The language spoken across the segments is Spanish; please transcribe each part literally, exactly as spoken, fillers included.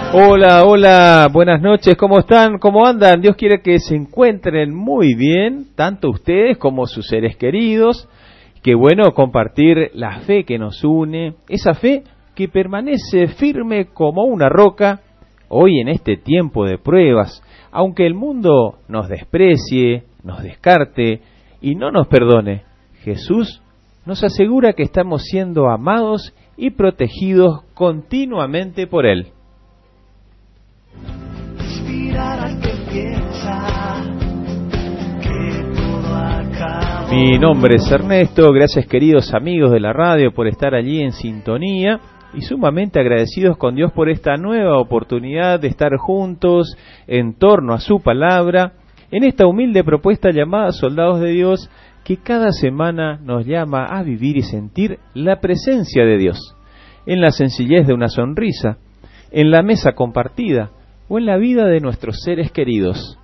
Hola, hola, buenas noches, ¿cómo están? ¿Cómo andan? Dios quiere que se encuentren muy bien, tanto ustedes como sus seres queridos. Qué bueno compartir la fe que nos une, esa fe que permanece firme como una roca hoy en este tiempo de pruebas. Aunque el mundo nos desprecie, nos descarte y no nos perdone, Jesús nos asegura que estamos siendo amados y protegidos continuamente por Él. Mi nombre es Ernesto, gracias queridos amigos de la radio por estar allí en sintonía y sumamente agradecidos con Dios por esta nueva oportunidad de estar juntos en torno a su palabra, en esta humilde propuesta llamada Soldados de Dios, que cada semana nos llama a vivir y sentir la presencia de Dios, en la sencillez de una sonrisa, en la mesa compartida o en la vida de nuestros seres queridos.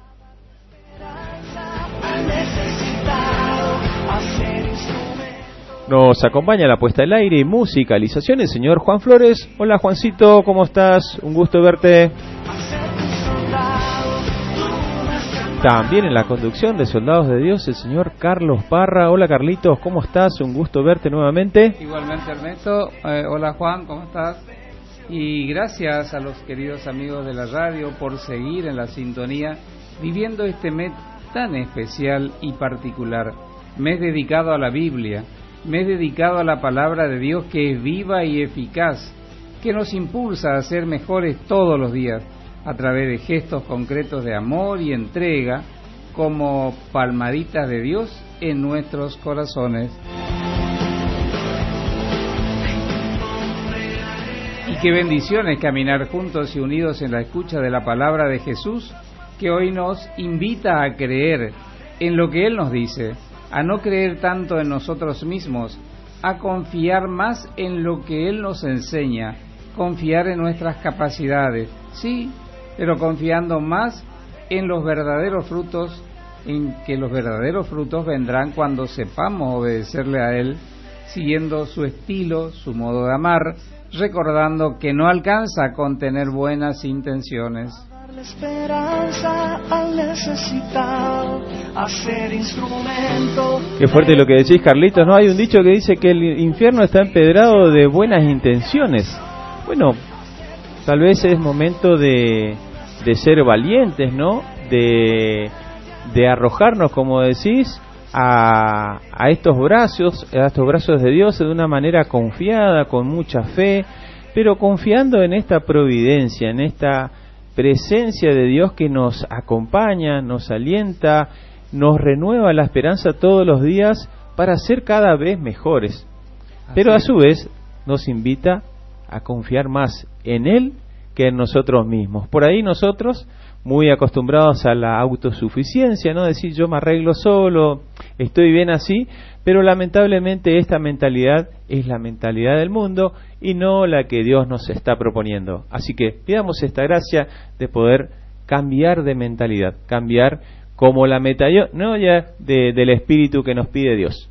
Nos acompaña la puesta al aire y musicalización el señor Juan Flores. Hola Juancito, ¿cómo estás? Un gusto verte. También en la conducción de Soldados de Dios el señor Carlos Parra. Hola Carlitos, ¿cómo estás? Un gusto verte nuevamente. Igualmente Ernesto, eh, hola Juan, ¿cómo estás? Y gracias a los queridos amigos de la radio por seguir en la sintonía, viviendo este mes tan especial y particular, mes dedicado a la Biblia, mes dedicado a la palabra de Dios que es viva y eficaz, que nos impulsa a ser mejores todos los días, a través de gestos concretos de amor y entrega, como palmaditas de Dios en nuestros corazones. Y qué bendiciones caminar juntos y unidos en la escucha de la palabra de Jesús, que hoy nos invita a creer en lo que Él nos dice, a no creer tanto en nosotros mismos, a confiar más en lo que Él nos enseña, confiar en nuestras capacidades, sí, pero confiando más en los verdaderos frutos, en que los verdaderos frutos vendrán cuando sepamos obedecerle a Él, siguiendo su estilo, su modo de amar, recordando que no alcanza con tener buenas intenciones. Qué fuerte lo que decís, Carlitos, ¿no? Hay un dicho que dice que el infierno está empedrado de buenas intenciones. Bueno, tal vez es momento de, de ser valientes, ¿no? De, de arrojarnos, como decís, a, a estos brazos, a estos brazos de Dios de una manera confiada, con mucha fe, pero confiando en esta providencia, en esta presencia de Dios que nos acompaña, nos alienta, nos renueva la esperanza todos los días para ser cada vez mejores. Pero a su vez nos invita a confiar más en Él que en nosotros mismos. Por ahí nosotros, muy acostumbrados a la autosuficiencia, ¿no? Decir yo me arreglo solo, estoy bien así, pero lamentablemente esta mentalidad es la mentalidad del mundo y no la que Dios nos está proponiendo. Así que pidamos esta gracia de poder cambiar de mentalidad, cambiar como la metanoia de, del Espíritu que nos pide Dios.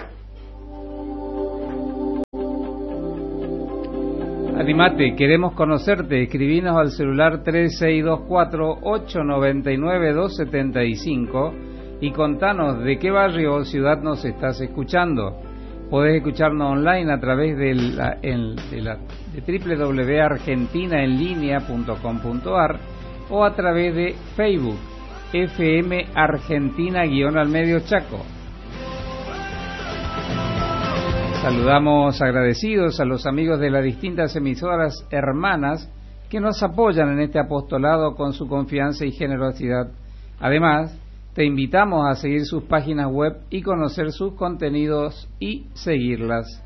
Animate, queremos conocerte, escribinos al celular tres seis dos cuatro, ocho nueve nueve, dos siete cinco y contanos de qué barrio o ciudad nos estás escuchando. Podés escucharnos online a través de la, en, de, la, de doble u doble u doble u punto argentina en línea punto com punto a r o a través de Facebook, F M Argentina guión al medio Chaco. Saludamos agradecidos a los amigos de las distintas emisoras hermanas que nos apoyan en este apostolado con su confianza y generosidad. Además, te invitamos a seguir sus páginas web y conocer sus contenidos y seguirlas.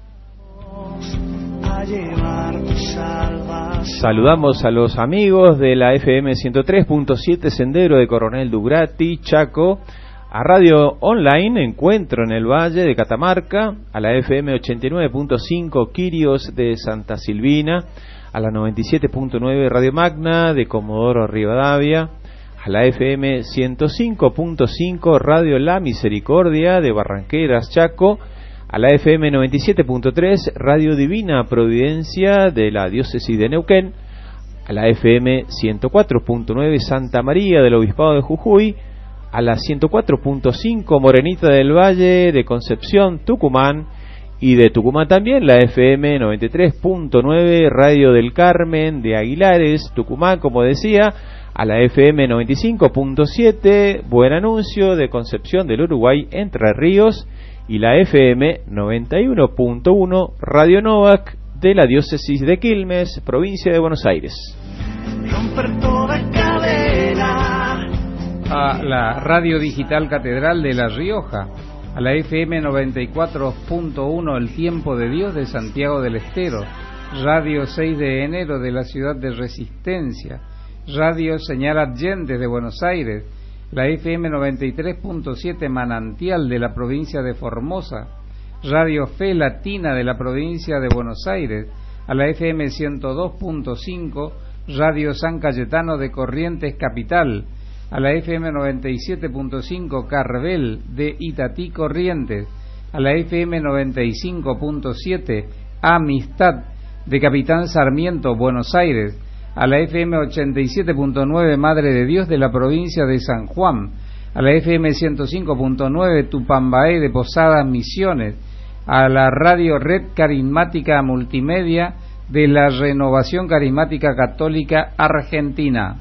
Saludamos a los amigos de la F M ciento tres punto siete Sendero de Coronel Dugrati, Chaco, a Radio Online Encuentro en el Valle de Catamarca, a la F M ochenta y nueve punto cinco Quirios de Santa Silvina, a la noventa y siete punto nueve Radio Magna de Comodoro Rivadavia, a la F M ciento cinco punto cinco Radio La Misericordia de Barranqueras, Chaco, a la F M noventa y siete punto tres Radio Divina Providencia de la Diócesis de Neuquén, a la F M ciento cuatro punto nueve Santa María del Obispado de Jujuy, a la ciento cuatro punto cinco Morenita del Valle de Concepción, Tucumán, y de Tucumán también la F M noventa y tres punto nueve Radio del Carmen de Aguilares, Tucumán, como decía, a la F M noventa y cinco punto siete Buen Anuncio de Concepción del Uruguay, Entre Ríos, y la F M noventa y uno punto uno Radio Novak de la Diócesis de Quilmes, provincia de Buenos Aires. Romper toda cadena. A la Radio Digital Catedral de La Rioja, a la F M noventa y cuatro punto uno El Tiempo de Dios de Santiago del Estero, Radio seis de enero de la ciudad de Resistencia, Radio Señal Adyentes de Buenos Aires, la F M noventa y tres punto siete Manantial de la provincia de Formosa, Radio Fe Latina de la provincia de Buenos Aires, a la F M ciento dos punto cinco Radio San Cayetano de Corrientes Capital, a la F M noventa y siete punto cinco Carvel de Itatí Corrientes, a la F M noventa y cinco punto siete Amistad de Capitán Sarmiento, Buenos Aires, a la F M ochenta y siete punto nueve Madre de Dios de la provincia de San Juan, a la F M ciento cinco punto nueve Tupambaé de Posadas Misiones, a la Radio Red Carismática Multimedia de la Renovación Carismática Católica Argentina.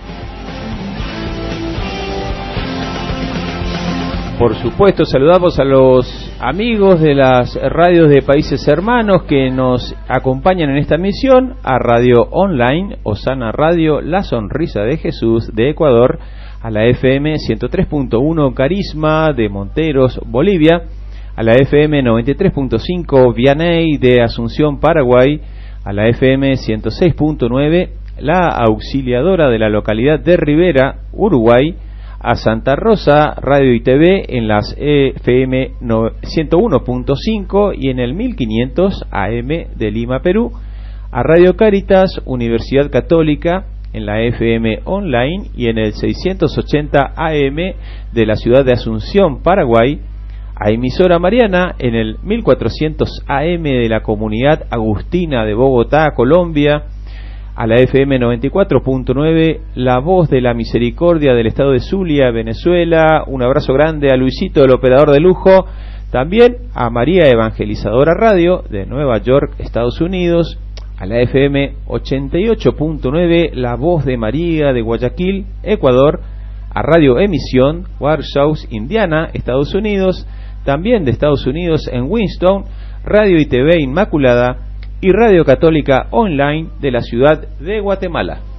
Por supuesto, saludamos a los amigos de las radios de países hermanos que nos acompañan en esta misión, a Radio Online, Osana Radio, La Sonrisa de Jesús de Ecuador, a la F M ciento tres punto uno Carisma de Monteros, Bolivia, a la F M noventa y tres punto cinco Vianey de Asunción, Paraguay, a la F M ciento seis punto nueve La Auxiliadora de la localidad de Rivera, Uruguay, a Santa Rosa Radio y T V en las F M ciento uno punto cinco y en el mil quinientos A M de Lima, Perú, a Radio Caritas Universidad Católica en la F M Online y en el seiscientos ochenta A M de la ciudad de Asunción, Paraguay, a Emisora Mariana en el mil cuatrocientos A M de la Comunidad Agustina de Bogotá, Colombia, a la F M noventa y cuatro punto nueve La Voz de la Misericordia del Estado de Zulia, Venezuela. Un abrazo grande a Luisito, el operador de lujo. También a María Evangelizadora Radio de Nueva York, Estados Unidos, a la F M ochenta y ocho punto nueve La Voz de María de Guayaquil, Ecuador, a Radio Emisión, Warsaw, Indiana, Estados Unidos, también de Estados Unidos en Winston, Radio y T V Inmaculada y Radio Católica Online de la ciudad de Guatemala.